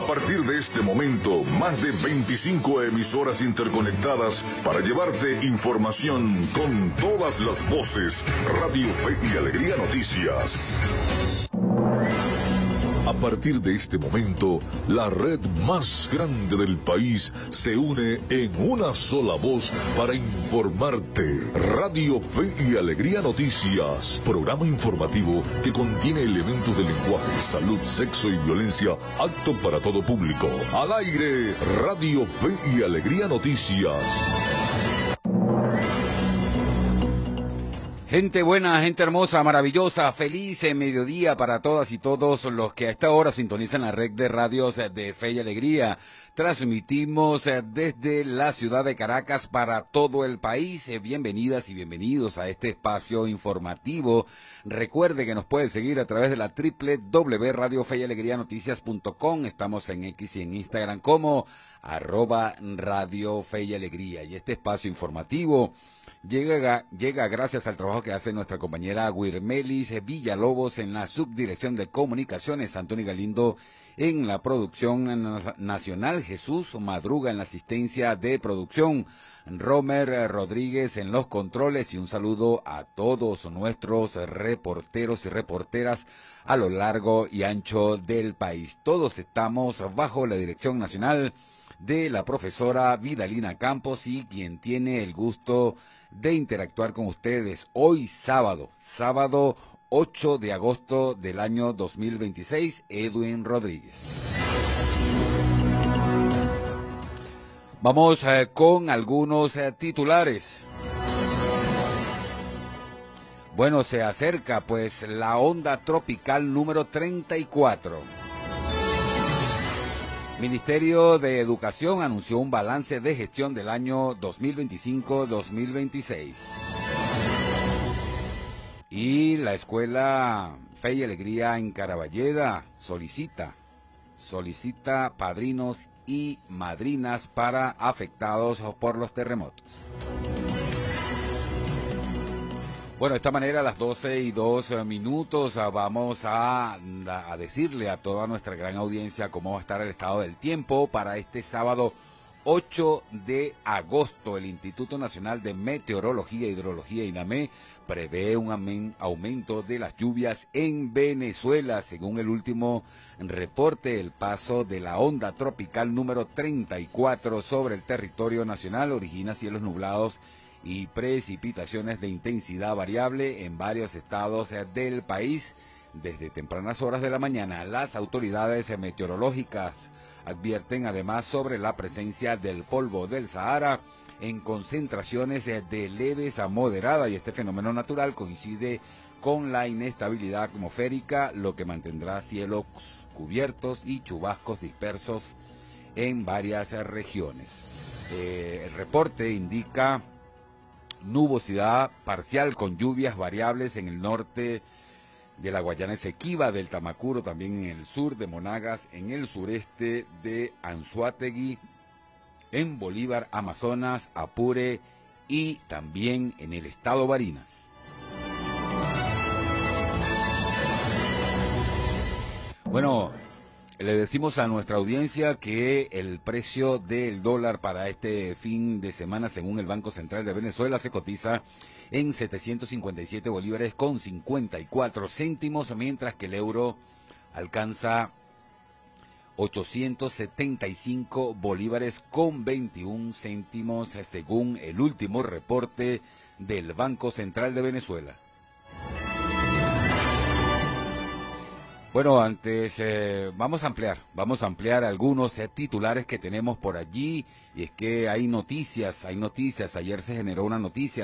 partir de este momento, más de 25 emisoras interconectadas para llevarte información con todas las voces. Radio Fe y Alegría Noticias. A partir de este momento, la red más grande del país se une en una sola voz para informarte. Radio Fe y Alegría Noticias, programa informativo que contiene elementos de lenguaje, salud, sexo y violencia, apto para todo público. Al aire, Radio Fe y Alegría Noticias. Gente buena, gente hermosa, maravillosa, feliz mediodía para todas y todos los que a esta hora sintonizan la red de radios de Fe y Alegría. Transmitimos desde la ciudad de Caracas para todo el país. Bienvenidas y bienvenidos a este espacio informativo. Recuerde que nos puede seguir a través de la www.radiofeyalegrianoticias.com. Estamos en X y en Instagram como @Radio Fe y Alegría. Y este espacio informativo llega gracias al trabajo que hace nuestra compañera Wirmelis Villalobos en la subdirección de comunicaciones, Antonio Galindo en la producción nacional, Jesús Madruga en la asistencia de producción, Romer Rodríguez en los controles, y un saludo a todos nuestros reporteros y reporteras a lo largo y ancho del país. Todos estamos bajo la dirección nacional de la profesora Vidalina Campos, y quien tiene el gusto de interactuar con ustedes hoy sábado 8 de agosto del año 2026, Edwin Rodríguez. Vamos con algunos titulares. Bueno, se acerca pues la onda tropical número 34. Ministerio de Educación anunció un balance de gestión del año 2025-2026. Y la Escuela Fe y Alegría en Caraballeda solicita padrinos y madrinas para afectados por los terremotos. Bueno, de esta manera a las 12:02 vamos a decirle a toda nuestra gran audiencia cómo va a estar el estado del tiempo para este sábado 8 de agosto. El Instituto Nacional de Meteorología e Hidrología, INAME, prevé un aumento de las lluvias en Venezuela. Según el último reporte, el paso de la onda tropical número 34 sobre el territorio nacional origina cielos nublados y precipitaciones de intensidad variable en varios estados del país desde tempranas horas de la mañana. Las autoridades meteorológicas advierten además sobre la presencia del polvo del Sahara en concentraciones de leves a moderada, y este fenómeno natural coincide con la inestabilidad atmosférica, lo que mantendrá cielos cubiertos y chubascos dispersos en varias regiones. El reporte indica nubosidad parcial con lluvias variables en el norte de la Guayana Esequiba, del Tamacuro, también en el sur de Monagas, en el sureste de Anzoátegui, en Bolívar, Amazonas, Apure y también en el estado Barinas. Bueno, le decimos a nuestra audiencia que el precio del dólar para este fin de semana, según el Banco Central de Venezuela, se cotiza en 757 bolívares con 54 céntimos, mientras que el euro alcanza 875 bolívares con 21 céntimos, según el último reporte del Banco Central de Venezuela. Bueno, antes vamos a ampliar algunos titulares que tenemos por allí, y es que hay noticias. Ayer se generó una noticia